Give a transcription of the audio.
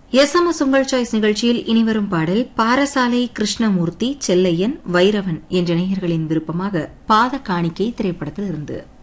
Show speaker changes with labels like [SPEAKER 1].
[SPEAKER 1] SMS உங்கள் choice நிகழ்ச்சியில் இனிவரும் பாடல் பாரசாலை கிருஷ்ணமூர்த்தி, செல்லையன், வைரவன் என்ற நேயர்களின் விருப்பமாக பாத காணிக்கை திரைப்படத்தில் இருந்து.